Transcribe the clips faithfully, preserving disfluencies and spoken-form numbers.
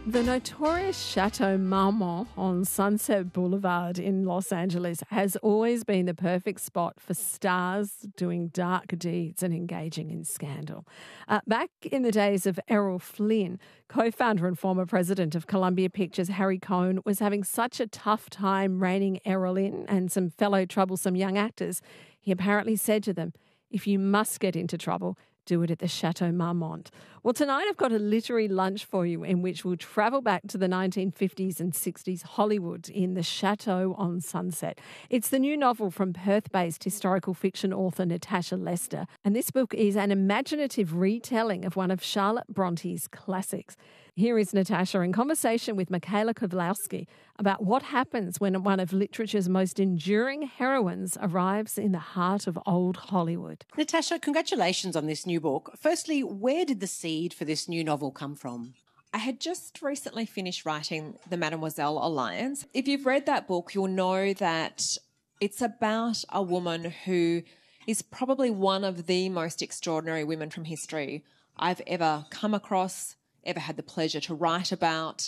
The notorious Chateau Marmont on Sunset Boulevard in Los Angeles has always been the perfect spot for stars doing dark deeds and engaging in scandal. Uh, back in the days of Errol Flynn, co-founder and former president of Columbia Pictures Harry Cohn was having such a tough time reining Errol in and some fellow troublesome young actors, he apparently said to them, "If you must get into trouble, do it at the Chateau Marmont." Well, tonight I've got a literary lunch for you in which we'll travel back to the nineteen fifties and sixties Hollywood in the Chateau on Sunset. It's the new novel from Perth-based historical fiction author Natasha Lester, and this book is an imaginative retelling of one of Charlotte Bronte's classics. Here is Natasha in conversation with Michaela Kovlowski about what happens when one of literature's most enduring heroines arrives in the heart of old Hollywood. Natasha, congratulations on this new book. Firstly, where did the seed for this new novel come from? I had just recently finished writing The Mademoiselle Alliance. If you've read that book, you'll know that it's about a woman who is probably one of the most extraordinary women from history I've ever come across, ever had the pleasure to write about.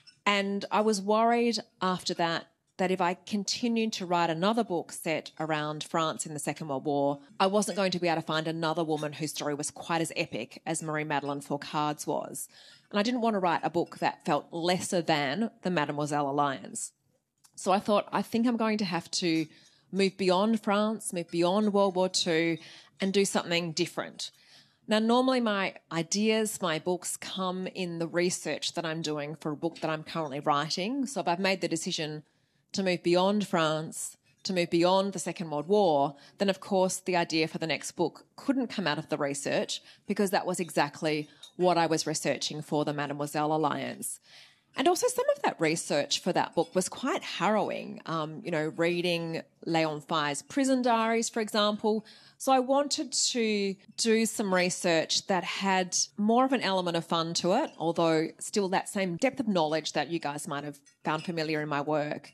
And I was worried after that that if I continued to write another book set around France in the Second World War, I wasn't going to be able to find another woman whose story was quite as epic as Marie-Madeleine Fourcade's was. And I didn't want to write a book that felt lesser than the Mademoiselle Alliance. So I thought, I think I'm going to have to move beyond France, move beyond World War Two, and do something different. Now, normally my ideas, my books come in the research that I'm doing for a book that I'm currently writing. So if I've made the decision to move beyond France, to move beyond the Second World War, then of course the idea for the next book couldn't come out of the research because that was exactly what I was researching for the Mademoiselle Alliance. And also some of that research for that book was quite harrowing, um, you know, reading Leon Fay's prison diaries, for example. So I wanted to do some research that had more of an element of fun to it, although still that same depth of knowledge that you guys might have found familiar in my work.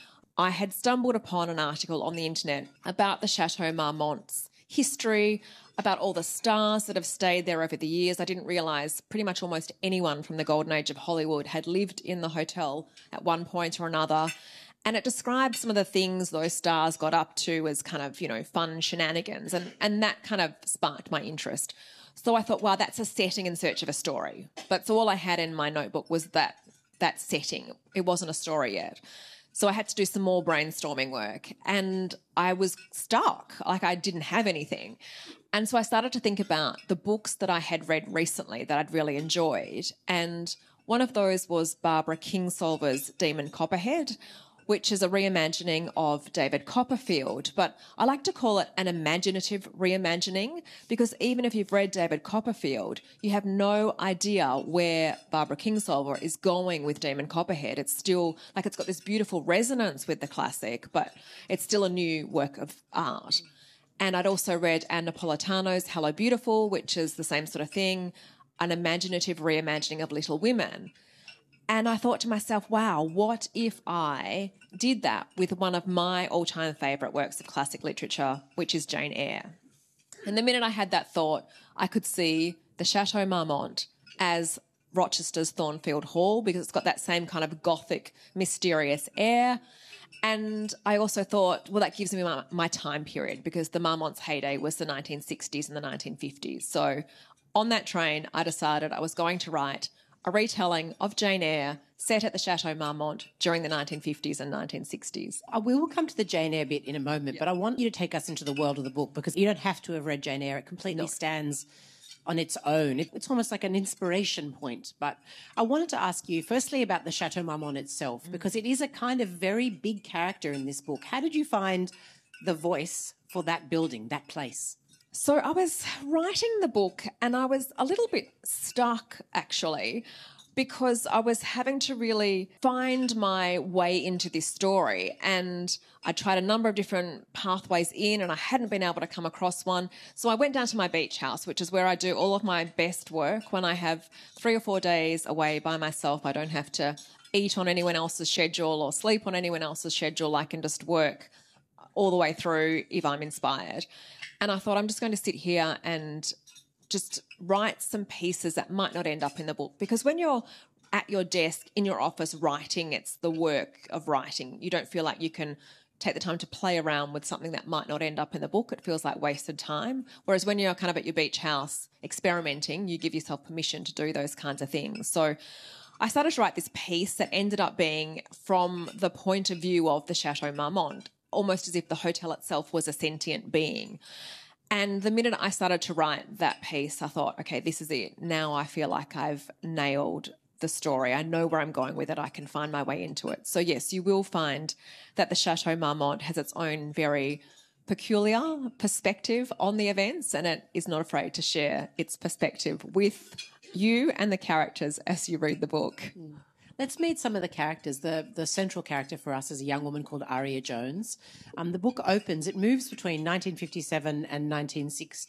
I had stumbled upon an article on the internet about the Chateau Marmont's history, about all the stars that have stayed there over the years. I didn't realise pretty much almost anyone from the golden age of Hollywood had lived in the hotel at one point or another. And it described some of the things those stars got up to as kind of, you know, fun shenanigans. And, and that kind of sparked my interest. So I thought, wow, that's a setting in search of a story. But so all I had in my notebook was that, that setting. It wasn't a story yet. So I had to do some more brainstorming work and I was stuck, like I didn't have anything. And so I started to think about the books that I had read recently that I'd really enjoyed. And one of those was Barbara Kingsolver's Demon Copperhead, which is a reimagining of David Copperfield. But I like to call it an imaginative reimagining because even if you've read David Copperfield, you have no idea where Barbara Kingsolver is going with Demon Copperhead. It's still, like it's got this beautiful resonance with the classic, but it's still a new work of art. And I'd also read Ann Napolitano's Hello Beautiful, which is the same sort of thing, an imaginative reimagining of Little Women. And I thought to myself, wow, what if I did that with one of my all-time favourite works of classic literature, which is Jane Eyre? And the minute I had that thought, I could see the Chateau Marmont as Rochester's Thornfield Hall because it's got that same kind of gothic, mysterious air. And I also thought, well, that gives me my, my time period because the Marmont's heyday was the nineteen sixties and the nineteen fifties. So on that train, I decided I was going to write a retelling of Jane Eyre set at the Chateau Marmont during the nineteen fifties and nineteen sixties. Uh, we will come to the Jane Eyre bit in a moment, yep. But I want you to take us into the world of the book because you don't have to have read Jane Eyre. It completely no. stands on its own. It, it's almost like an inspiration point. But I wanted to ask you firstly about the Chateau Marmont itself, mm. because it is a kind of very big character in this book. How did you find the voice for that building, that place? So I was writing the book and I was a little bit stuck actually because I was having to really find my way into this story and I tried a number of different pathways in and I hadn't been able to come across one. So I went down to my beach house, which is where I do all of my best work when I have three or four days away by myself. I don't have to eat on anyone else's schedule or sleep on anyone else's schedule. I can just work all the way through if I'm inspired. And I thought I'm just going to sit here and just write some pieces that might not end up in the book. Because when you're at your desk in your office writing. It's the work of writing. You don't feel like you can take the time to play around with something that might not end up in the book. It feels like wasted time. Whereas when you're kind of at your beach house experimenting, you give yourself permission to do those kinds of things. So I started to write this piece that ended up being from the point of view of the Chateau Marmont, almost as if the hotel itself was a sentient being. And the minute I started to write that piece, I thought, okay, this is it. Now I feel like I've nailed the story. I know where I'm going with it. I can find my way into it. So yes, you will find that the Chateau Marmont has its own very peculiar perspective on the events, and it is not afraid to share its perspective with you and the characters as you read the book. Mm. Let's meet some of the characters. The the central character for us is a young woman called Aria Jones. Um, the book opens, it moves between nineteen fifty-seven and nineteen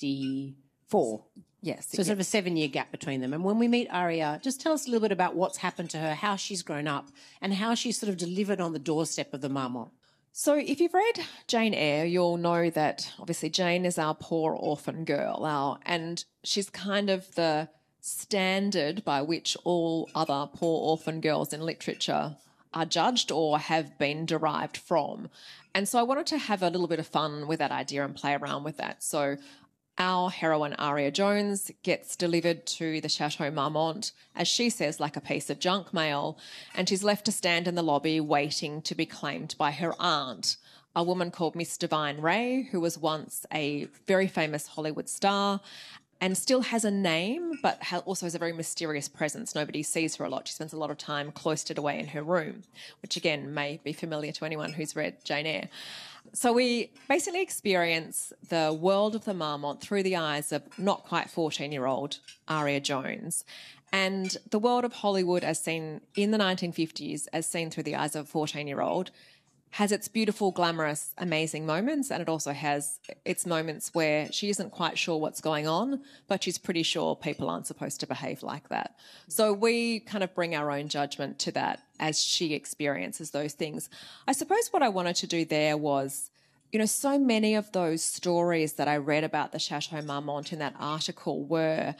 sixty-four. Yes. So sort of a seven-year gap between them. And when we meet Aria, just tell us a little bit about what's happened to her, how she's grown up, and how she's sort of delivered on the doorstep of the Marmont. So if you've read Jane Eyre, you'll know that obviously Jane is our poor orphan girl, our, and she's kind of the standard by which all other poor orphan girls in literature are judged or have been derived from. And so I wanted to have a little bit of fun with that idea and play around with that. So our heroine, Aria Jones, gets delivered to the Chateau Marmont, as she says, like a piece of junk mail, and she's left to stand in the lobby waiting to be claimed by her aunt, a woman called Miss Divine Ray, who was once a very famous Hollywood star and still has a name, but also has a very mysterious presence. Nobody sees her a lot. She spends a lot of time cloistered away in her room, which, again, may be familiar to anyone who's read Jane Eyre. So we basically experience the world of the Marmont through the eyes of not quite fourteen-year-old Aria Jones, and the world of Hollywood as seen in the nineteen fifties, as seen through the eyes of a fourteen-year-old, has its beautiful, glamorous, amazing moments, and it also has its moments where she isn't quite sure what's going on, but she's pretty sure people aren't supposed to behave like that. So we kind of bring our own judgment to that as she experiences those things. I suppose what I wanted to do there was, you know, so many of those stories that I read about the Chateau Marmont in that article were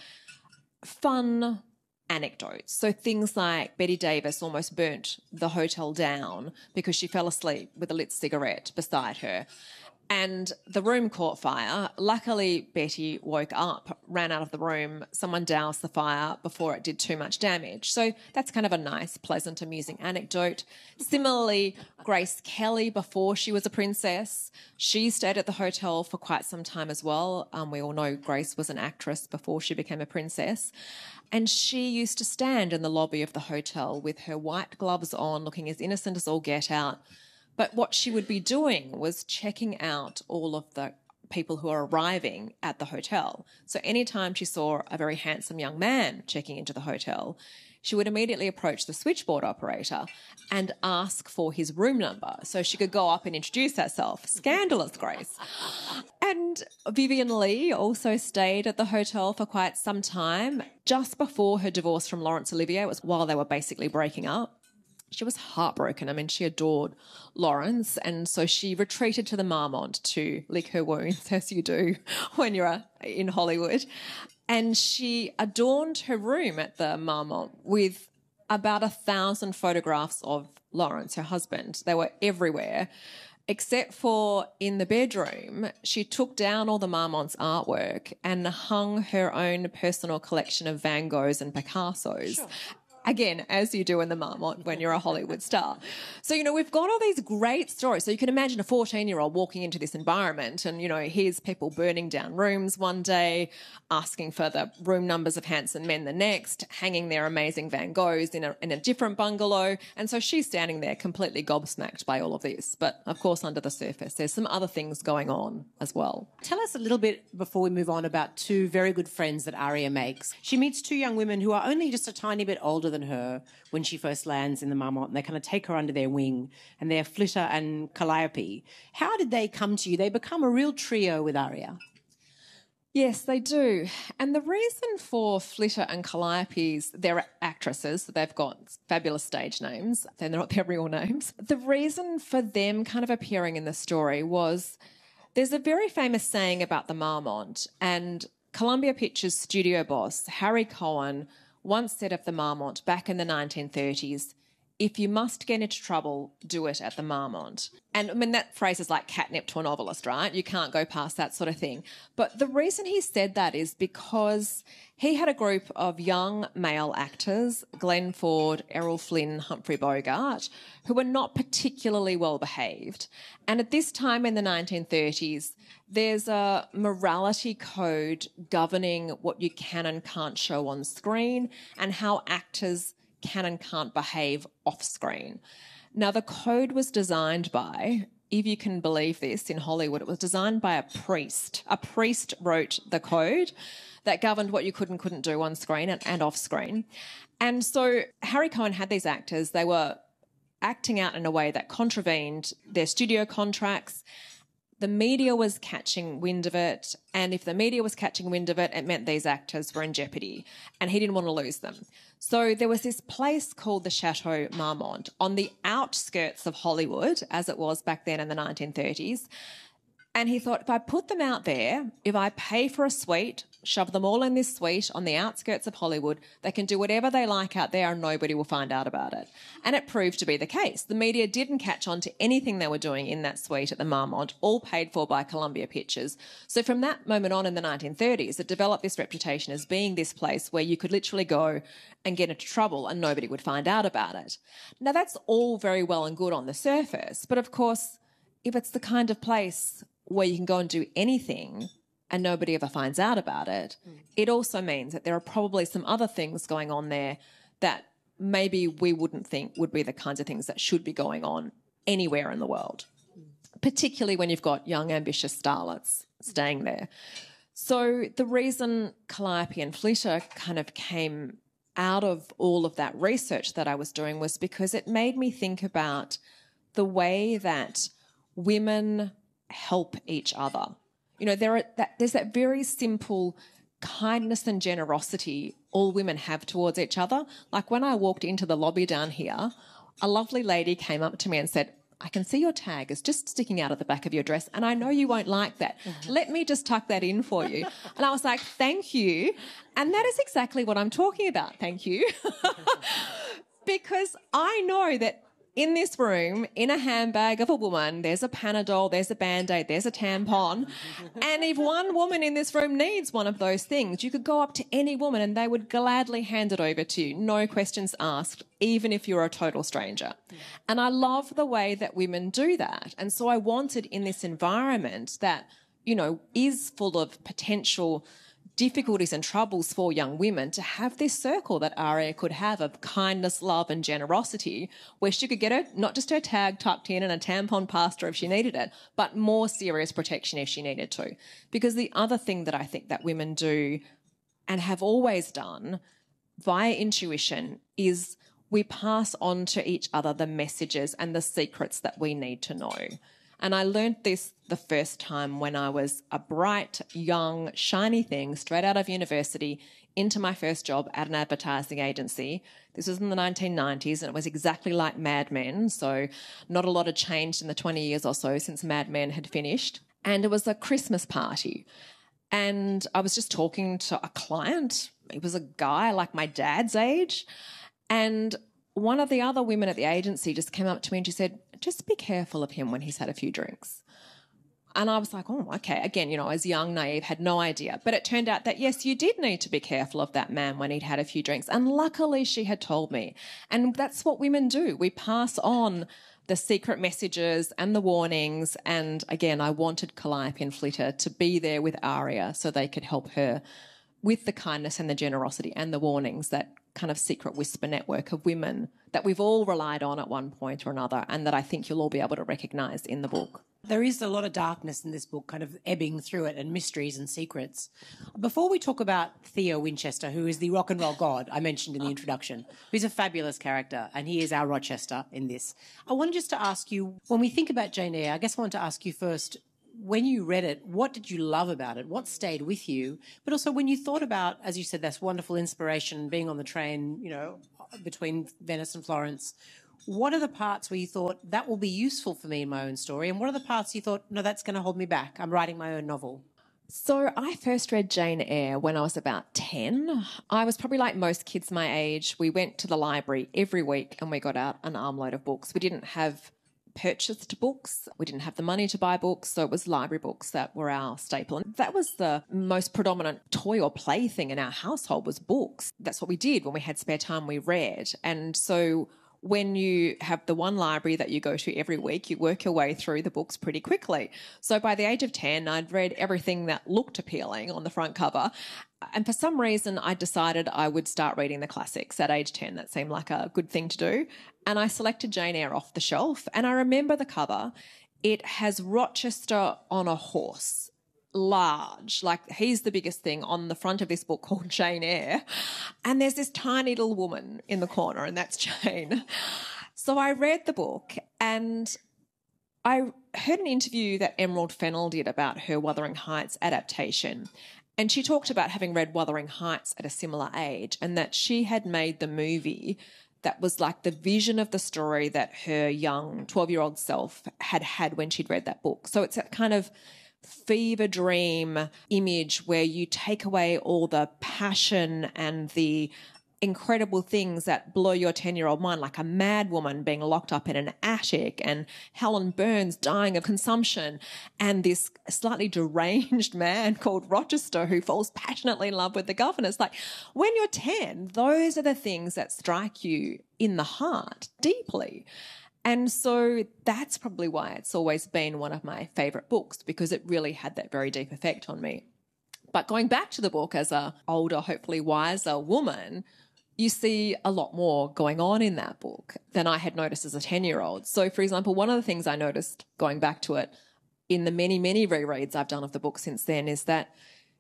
fun anecdotes. So things like Betty Davis almost burnt the hotel down because she fell asleep with a lit cigarette beside her. And the room caught fire. Luckily, Betty woke up, ran out of the room. Someone doused the fire before it did too much damage. So that's kind of a nice, pleasant, amusing anecdote. Similarly, Grace Kelly, before she was a princess, she stayed at the hotel for quite some time as well. Um, we all know Grace was an actress before she became a princess. And she used to stand in the lobby of the hotel with her white gloves on, looking as innocent as all get out. But what she would be doing was checking out all of the people who are arriving at the hotel. So anytime she saw a very handsome young man checking into the hotel, she would immediately approach the switchboard operator and ask for his room number so she could go up and introduce herself. Scandalous, Grace. And Vivian Leigh also stayed at the hotel for quite some time. Just before her divorce from Laurence Olivier, it was while they were basically breaking up. She was heartbroken. I mean, she adored Laurence, and so she retreated to the Marmont to lick her wounds, as you do when you're in Hollywood. And she adorned her room at the Marmont with about a thousand photographs of Laurence, her husband. They were everywhere, except for in the bedroom. She took down all the Marmont's artwork and hung her own personal collection of Van Goghs and Picassos. Sure. Again, as you do in the Marmont when you're a Hollywood star. So, you know, we've got all these great stories. So you can imagine a fourteen-year-old walking into this environment and, you know, here's people burning down rooms one day, asking for the room numbers of handsome men the next, hanging their amazing Van Goghs in a, in a different bungalow. And so she's standing there completely gobsmacked by all of this. But, of course, under the surface, there's some other things going on as well. Tell us a little bit, before we move on, about two very good friends that Aria makes. She meets two young women who are only just a tiny bit older than her when she first lands in the Marmont, and they kind of take her under their wing, and they're Flitter and Calliope. How did they come to you? They become a real trio with Aria. Yes, they do. And the reason for Flitter and Calliope's, they're actresses, so they've got fabulous stage names. They're not their real names. The reason for them kind of appearing in the story was there's a very famous saying about the Marmont, and Columbia Pictures studio boss, Harry Cohen, once said of the Marmont back in the nineteen thirties, if you must get into trouble, do it at the Marmont. And I mean, that phrase is like catnip to a novelist, right? You can't go past that sort of thing. But the reason he said that is because he had a group of young male actors, Glenn Ford, Errol Flynn, Humphrey Bogart, who were not particularly well behaved. And at this time in the nineteen thirties, there's a morality code governing what you can and can't show on screen and how actors can and can't behave off screen. Now, the code was designed by, if you can believe this, in Hollywood, it was designed by a priest. A priest wrote the code that governed what you could and couldn't do on screen and, and off screen. And so Harry Cohen had these actors. They were acting out in a way that contravened their studio contracts. The media was catching wind of it, and if the media was catching wind of it, it meant these actors were in jeopardy, and he didn't want to lose them. So there was this place called the Chateau Marmont on the outskirts of Hollywood, as it was back then in the nineteen thirties, and he thought, if I put them out there, if I pay for a suite, shove them all in this suite on the outskirts of Hollywood, they can do whatever they like out there and nobody will find out about it. And it proved to be the case. The media didn't catch on to anything they were doing in that suite at the Marmont, all paid for by Columbia Pictures. So from that moment on in the nineteen thirties, it developed this reputation as being this place where you could literally go and get into trouble and nobody would find out about it. Now, that's all very well and good on the surface, but of course, if it's the kind of place where you can go and do anything and nobody ever finds out about it, mm. it also means that there are probably some other things going on there that maybe we wouldn't think would be the kinds of things that should be going on anywhere in the world, mm. particularly when you've got young, ambitious starlets staying there. So the reason Calliope and Flitter kind of came out of all of that research that I was doing was because it made me think about the way that women help each other. You know, there are that, there's that very simple kindness and generosity all women have towards each other. Like when I walked into the lobby down here, a lovely lady came up to me and said, I can see your tag is just sticking out of the back of your dress and I know you won't like that. Mm-hmm. Let me just tuck that in for you. And I was like, thank you. And that is exactly what I'm talking about. Thank you. Because I know that in this room, in a handbag of a woman, there's a Panadol, there's a Band-Aid, there's a tampon. And if one woman in this room needs one of those things, you could go up to any woman and they would gladly hand it over to you, no questions asked, even if you're a total stranger. Yeah. And I love the way that women do that. And so I wanted in this environment that, you know, is full of potential difficulties and troubles for young women to have this circle that Aria could have of kindness, love and generosity where she could get her, not just her tag tucked in and a tampon past her if she needed it, but more serious protection if she needed to. Because the other thing that I think that women do and have always done via intuition is we pass on to each other the messages and the secrets that we need to know. And I learned this the first time when I was a bright, young, shiny thing straight out of university into my first job at an advertising agency. This was in the nineteen nineties and it was exactly like Mad Men, so not a lot had changed in the twenty years or so since Mad Men had finished. And it was a Christmas party. And I was just talking to a client. He was a guy like my dad's age. And one of the other women at the agency just came up to me and she said, just be careful of him when he's had a few drinks. And I was like, oh, okay. Again, you know, I was young, naive, had no idea. But it turned out that, yes, you did need to be careful of that man when he'd had a few drinks. And luckily she had told me. And that's what women do. We pass on the secret messages and the warnings. And again, I wanted Calliope and Flitter to be there with Aria so they could help her with the kindness and the generosity and the warnings, that kind of secret whisper network of women that we've all relied on at one point or another and that I think you'll all be able to recognise in the book. There is a lot of darkness in this book, kind of ebbing through it, and mysteries and secrets. Before we talk about Theo Winchester, who is the rock and roll god I mentioned in the introduction, who's a fabulous character, and he is our Rochester in this, I wanted just to ask you, when we think about Jane Eyre, I guess I want to ask you first, when you read it, what did you love about it? What stayed with you? But also when you thought about, as you said, this wonderful inspiration, being on the train, you know, between Venice and Florence, what are the parts where you thought, that will be useful for me in my own story? And what are the parts you thought, no, that's going to hold me back? I'm writing my own novel. So I first read Jane Eyre when I was about ten. I was probably like most kids my age. We went to the library every week and we got out an armload of books. We didn't have purchased books. We didn't have the money to buy books, so it was library books that were our staple. And that was the most predominant toy or plaything in our household was books. That's what we did when we had spare time, we read. And so when you have the one library that you go to every week, you work your way through the books pretty quickly. So by the age of ten, I'd read everything that looked appealing on the front cover. And for some reason, I decided I would start reading the classics at age ten. That seemed like a good thing to do. And I selected Jane Eyre off the shelf. And I remember the cover. It has Rochester on a horse. Large, like he's the biggest thing on the front of this book called Jane Eyre. And there's this tiny little woman in the corner, and that's Jane. So I read the book and I heard an interview that Emerald Fennell did about her Wuthering Heights adaptation. And she talked about having read Wuthering Heights at a similar age and that she had made the movie that was like the vision of the story that her young twelve-year-old self had had when she'd read that book. So it's a kind of fever dream image where you take away all the passion and the incredible things that blow your ten-year-old mind, like a mad woman being locked up in an attic and Helen Burns dying of consumption and this slightly deranged man called Rochester who falls passionately in love with the governess. Like when you're ten, those are the things that strike you in the heart deeply. And so that's probably why it's always been one of my favourite books, because it really had that very deep effect on me. But going back to the book as a older, hopefully wiser woman, you see a lot more going on in that book than I had noticed as a ten-year-old. So, for example, one of the things I noticed going back to it in the many, many rereads I've done of the book since then is that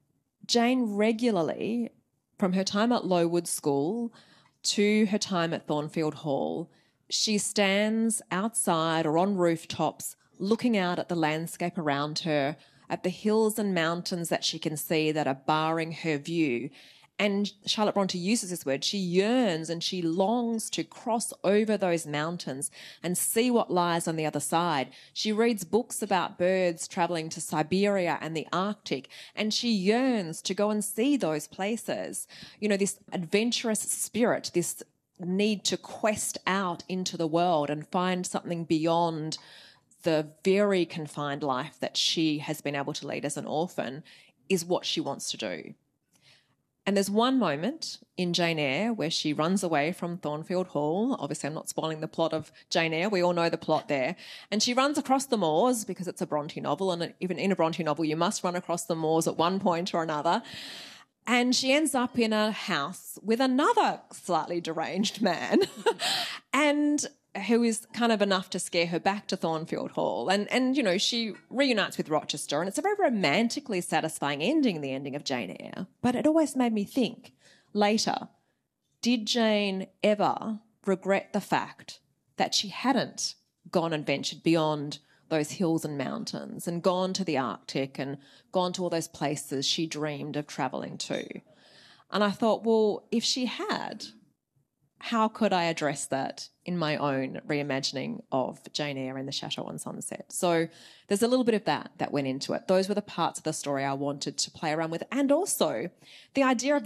Jane regularly, from her time at Lowood School to her time at Thornfield Hall, she stands outside or on rooftops looking out at the landscape around her, at the hills and mountains that she can see that are barring her view. And Charlotte Bronte uses this word. She yearns and she longs to cross over those mountains and see what lies on the other side. She reads books about birds travelling to Siberia and the Arctic, and she yearns to go and see those places. You know, this adventurous spirit, this need to quest out into the world and find something beyond the very confined life that she has been able to lead as an orphan is what she wants to do. And there's one moment in Jane Eyre where she runs away from Thornfield Hall. Obviously, I'm not spoiling the plot of Jane Eyre. We all know the plot there. And she runs across the moors because it's a Bronte novel, and even in a Bronte novel, you must run across the moors at one point or another. And she ends up in a house with another slightly deranged man and who is kind of enough to scare her back to Thornfield Hall. And, and you know, she reunites with Rochester, and it's a very romantically satisfying ending, the ending of Jane Eyre. But it always made me think later, did Jane ever regret the fact that she hadn't gone and ventured beyond those hills and mountains and gone to the Arctic and gone to all those places she dreamed of travelling to? And I thought, well, if she had, how could I address that in my own reimagining of Jane Eyre and the Chateau on Sunset? So there's a little bit of that that went into it. Those were the parts of the story I wanted to play around with. And also the idea of